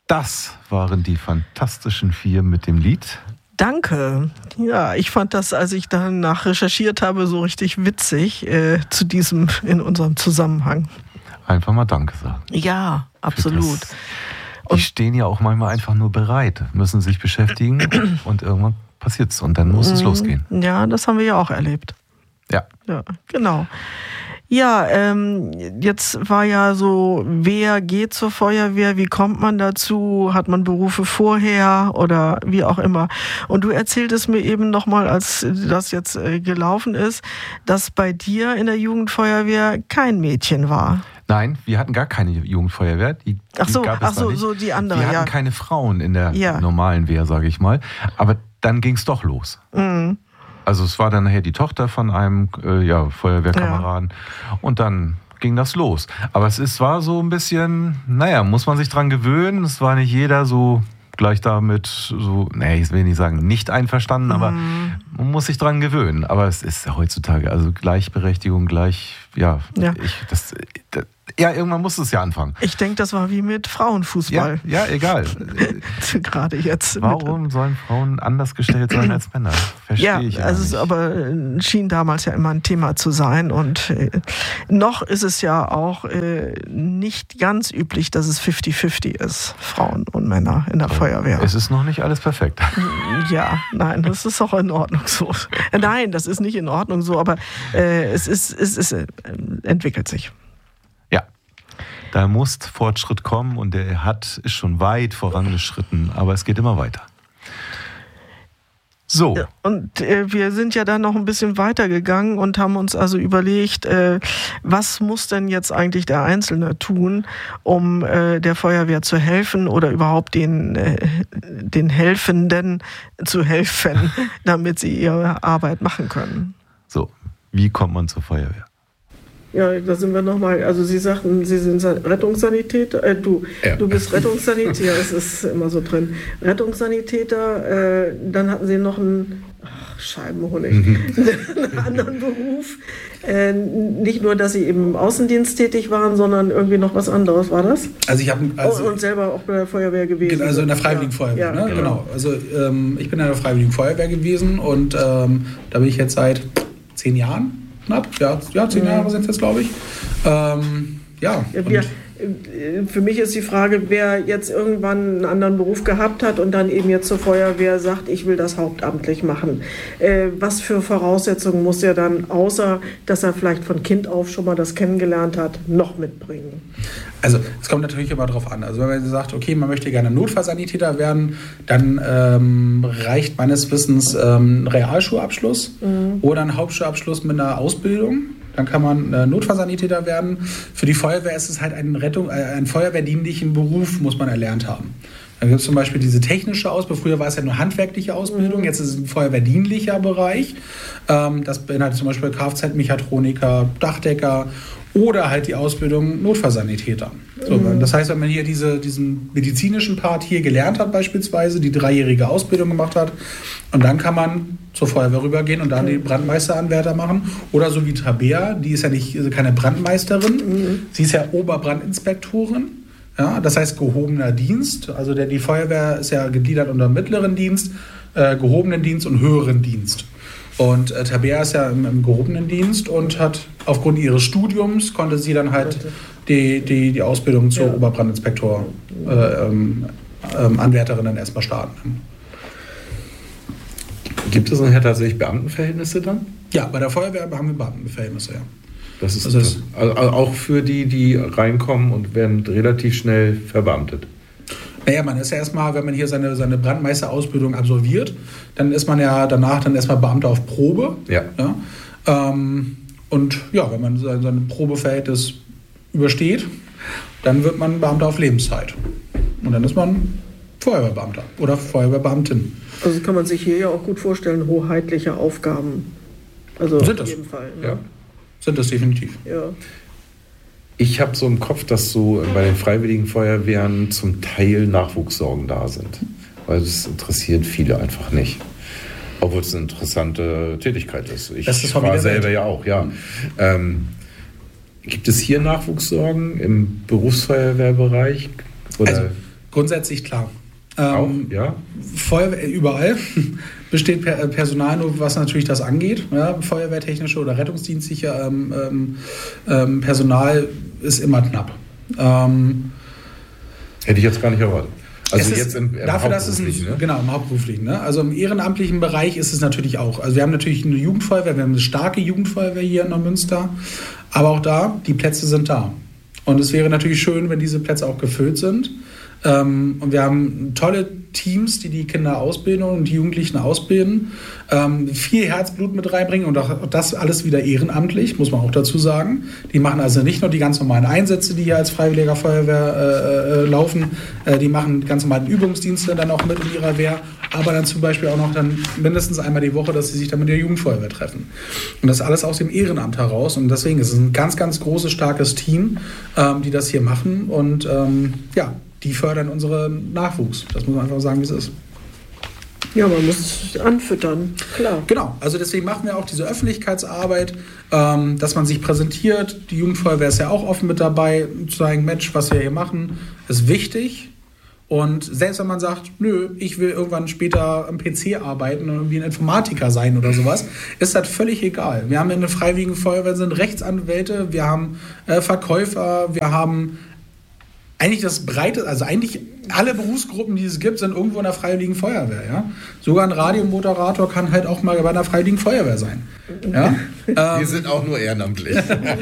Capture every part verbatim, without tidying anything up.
Das waren die Fantastischen Vier mit dem Lied. Danke. Ja, ich fand das, als ich danach recherchiert habe, so richtig witzig äh, zu diesem, in unserem Zusammenhang. Einfach mal Danke sagen. Ja, absolut. Das, die stehen ja auch manchmal einfach nur bereit, müssen sich beschäftigen und irgendwann passiert's und dann muss es losgehen. Ja, das haben wir ja auch erlebt. Ja. Ja, genau. Ja, ähm, jetzt war ja so, wer geht zur Feuerwehr, wie kommt man dazu, hat man Berufe vorher oder wie auch immer. Und du erzähltest mir eben nochmal, als das jetzt äh, gelaufen ist, dass bei dir in der Jugendfeuerwehr kein Mädchen war. Nein, wir hatten gar keine Jugendfeuerwehr. Die, ach so, die gab es ach so, nicht. so die andere. Wir hatten ja. keine Frauen in der ja. normalen Wehr, sage ich mal. Aber dann ging es doch los. Mhm. Also es war dann nachher die Tochter von einem äh, ja, Feuerwehrkameraden ja. und dann ging das los. Aber es ist, war so ein bisschen, naja, muss man sich dran gewöhnen. Es war nicht jeder so gleich damit, so, nee, ich will nicht sagen nicht einverstanden, mhm. aber man muss sich dran gewöhnen. Aber es ist ja heutzutage, also Gleichberechtigung, gleich, ja, ja. Ich, das, das ja, irgendwann muss es ja anfangen. Ich denke, das war wie mit Frauenfußball. Ja, ja egal. Gerade jetzt. Warum sollen Frauen anders gestellt sein als Männer? Verstehe ja, ich also nicht. Es aber schien damals ja immer ein Thema zu sein. Und äh, noch ist es ja auch äh, nicht ganz üblich, dass es fünfzig fünfzig ist, Frauen und Männer in der Aber Feuerwehr. Es ist noch nicht alles perfekt. Ja, nein, das ist auch in Ordnung so. Nein, das ist nicht in Ordnung so, aber äh, es, ist, es, ist, äh, entwickelt sich. Da muss Fortschritt kommen und der hat, ist schon weit vorangeschritten, aber es geht immer weiter. So. Und äh, wir sind ja dann noch ein bisschen weitergegangen und haben uns also überlegt, äh, was muss denn jetzt eigentlich der Einzelne tun, um äh, der Feuerwehr zu helfen oder überhaupt den, äh, den Helfenden zu helfen, damit sie ihre Arbeit machen können. So, wie kommt man zur Feuerwehr? Ja, da sind wir nochmal, also Sie sagten, Sie sind Rettungssanitäter, äh, du, ja. du bist Rettungssanitäter, es ist immer so drin, Rettungssanitäter, äh, dann hatten Sie noch einen, ach, Scheibenhonig, mhm. einen anderen Beruf, äh, nicht nur, dass Sie eben im Außendienst tätig waren, sondern irgendwie noch was anderes, war das? Also ich habe... Also oh, und selber auch bei der Feuerwehr gewesen. Also in der Freiwilligen ja. Feuerwehr, ja, ne? Genau. Also ähm, ich bin in der Freiwilligen Feuerwehr gewesen und ähm, da bin ich jetzt seit zehn Jahren. Knapp, ja, ja, zehn Jahre sind es jetzt, glaube ich. Ähm, ja. ja wir, für mich ist die Frage, wer jetzt irgendwann einen anderen Beruf gehabt hat und dann eben jetzt zur Feuerwehr sagt, ich will das hauptamtlich machen. Äh, was für Voraussetzungen muss er dann, außer dass er vielleicht von Kind auf schon mal das kennengelernt hat, noch mitbringen? Also es kommt natürlich immer drauf an. Also wenn man sagt, okay, man möchte gerne Notfallsanitäter werden, dann ähm, reicht meines Wissens ähm, ein Realschulabschluss mhm. oder ein Hauptschulabschluss mit einer Ausbildung. Dann kann man äh, Notfallsanitäter werden. Für die Feuerwehr ist es halt ein, Rettung, äh, ein feuerwehrdienlichen Beruf, muss man erlernt haben. Dann gibt es zum Beispiel diese technische Ausbildung. Früher war es ja nur handwerkliche Ausbildung, mhm. jetzt ist es ein feuerwehrdienlicher Bereich. Ähm, das beinhaltet zum Beispiel Kfz-Mechatroniker, Dachdecker oder halt die Ausbildung Notfallsanitäter. So, mhm. Das heißt, wenn man hier diese, diesen medizinischen Part hier gelernt hat beispielsweise, die dreijährige Ausbildung gemacht hat, und dann kann man zur Feuerwehr rübergehen und dann die Brandmeisteranwärter machen. Oder so wie Tabea, die ist ja nicht also keine Brandmeisterin, mhm. sie ist ja Oberbrandinspektorin. Ja, das heißt gehobener Dienst. Also der, die Feuerwehr ist ja gegliedert unter mittleren Dienst, äh, gehobenen Dienst und höheren Dienst. Und äh, Tabea ist ja im, im gehobenen Dienst und hat aufgrund ihres Studiums konnte sie dann halt die, die, die Ausbildung zur ja. Oberbrandinspektor äh, ähm, ähm, Anwärterin dann erstmal starten. Gibt es nachher tatsächlich Beamtenverhältnisse dann? Ja, bei der Feuerwehr haben wir Beamtenverhältnisse, ja. Das ist, also das also auch für die, die reinkommen und werden relativ schnell verbeamtet. Naja, man ist ja erstmal, wenn man hier seine, seine Brandmeisterausbildung absolviert, dann ist man ja danach dann erstmal Beamter auf Probe. Ja. ja? Ähm, und ja, wenn man sein, sein Probeverhältnis übersteht, dann wird man Beamter auf Lebenszeit. Und dann ist man Feuerwehrbeamter oder Feuerwehrbeamtin. Also kann man sich hier ja auch gut vorstellen, hoheitliche Aufgaben. Also sind das. Auf jeden Fall. Ne? Ja. Sind das definitiv. Ja. Ich habe so im Kopf, dass so bei den Freiwilligen Feuerwehren zum Teil Nachwuchssorgen da sind. Weil das interessiert viele einfach nicht. Obwohl es eine interessante Tätigkeit ist. Ich das ist war selber ja auch, ja. Ähm, gibt es hier Nachwuchssorgen im Berufsfeuerwehrbereich? Oder? Also Grundsätzlich klar. Auch, Ähm, ja? Feuerwehr, überall besteht per, Personalnot, was natürlich das angeht. Ja, feuerwehrtechnische oder rettungsdienstliche ähm, ähm, Personal ist immer knapp. Ähm, Hätte ich jetzt gar nicht erwartet. Also ist, jetzt im, im dafür, dass es ein, ne? genau, im Hauptberuflichen. Ne? Also im ehrenamtlichen Bereich ist es natürlich auch. Also wir haben natürlich eine Jugendfeuerwehr, wir haben eine starke Jugendfeuerwehr hier in Neumünster. Aber auch da, die Plätze sind da. Und es wäre natürlich schön, wenn diese Plätze auch gefüllt sind. Ähm, und wir haben tolle Teams, die die Kinder ausbilden und die Jugendlichen ausbilden, ähm, viel Herzblut mit reinbringen und auch das alles wieder ehrenamtlich, muss man auch dazu sagen. Die machen also nicht nur die ganz normalen Einsätze, die hier als Freiwilliger Feuerwehr äh, äh, laufen, äh, die machen ganz normalen Übungsdienste dann auch mit in ihrer Wehr, aber dann zum Beispiel auch noch dann mindestens einmal die Woche, dass sie sich dann mit der Jugendfeuerwehr treffen. Und das alles aus dem Ehrenamt heraus und deswegen ist es ein ganz, ganz großes, starkes Team, ähm, die das hier machen und ähm, ja, die fördern unseren Nachwuchs. Das muss man einfach sagen, wie es ist. Ja, man muss anfüttern, klar. Genau, also deswegen machen wir auch diese Öffentlichkeitsarbeit, ähm, dass man sich präsentiert. Die Jugendfeuerwehr ist ja auch offen mit dabei, zu sagen, Mensch, was wir hier machen, ist wichtig. Und selbst wenn man sagt, nö, ich will irgendwann später am P C arbeiten und irgendwie ein Informatiker sein oder sowas, ist das völlig egal. Wir haben in der Freiwilligen Feuerwehr sind Rechtsanwälte, wir haben äh, Verkäufer, wir haben eigentlich das breite, also eigentlich alle Berufsgruppen, die es gibt, sind irgendwo in der Freiwilligen Feuerwehr. Ja? Sogar ein Radiomoderator kann halt auch mal bei einer Freiwilligen Feuerwehr sein. Ja? Wir ähm, sind auch nur ehrenamtlich.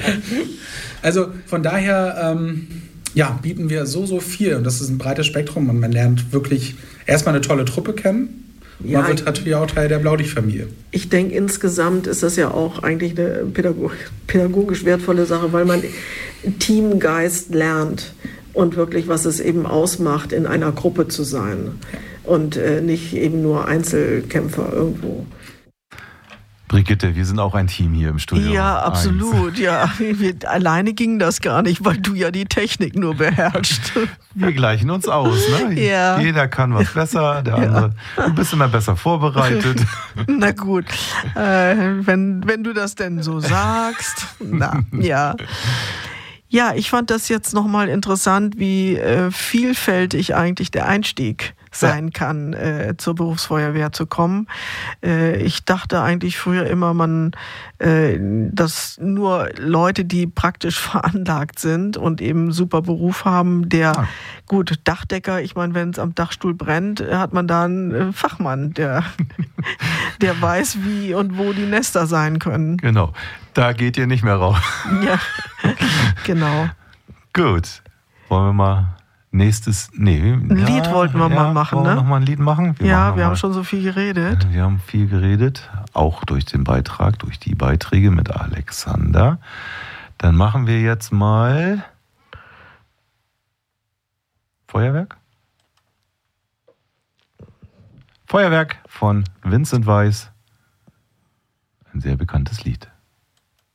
Also von daher ähm, ja, bieten wir so, so viel. Und das ist ein breites Spektrum und man lernt wirklich erstmal eine tolle Truppe kennen. Ja, man wird natürlich auch Teil der Blaulichtfamilie. Ich denke, insgesamt ist das ja auch eigentlich eine pädagog- pädagogisch wertvolle Sache, weil man Teamgeist lernt. Und wirklich, was es eben ausmacht, in einer Gruppe zu sein und äh, nicht eben nur Einzelkämpfer irgendwo. Brigitte, wir sind auch ein Team hier im Studio. Ja, absolut. Ja, alleine ging das gar nicht, weil du ja die Technik nur beherrschst. Wir gleichen uns aus, ne? Ja. Jeder kann was besser, der andere. Ja. Du bist immer besser vorbereitet. Na gut, äh, wenn, wenn du das denn so sagst. Na, ja. Ja, ich fand das jetzt nochmal interessant, wie äh, vielfältig eigentlich der Einstieg sein ja. kann, äh, zur Berufsfeuerwehr zu kommen. Äh, ich dachte eigentlich früher immer, man, äh, dass nur Leute, die praktisch veranlagt sind und eben super Beruf haben, der, ja. gut, Dachdecker, ich meine, wenn es am Dachstuhl brennt, hat man da einen äh, Fachmann, der, der weiß, wie und wo die Nester sein können. Genau, da geht ihr nicht mehr raus. Ja, genau. Gut, wollen wir mal nächstes, nee. Ein ja, Lied wollten wir ja, mal machen, wollen wir ne? noch mal ein Lied machen? Wir ja, machen wir haben schon so viel geredet. Wir haben viel geredet, auch durch den Beitrag, durch die Beiträge mit Alexander. Dann machen wir jetzt mal Feuerwerk? Feuerwerk von Vincent Weiss. Ein sehr bekanntes Lied.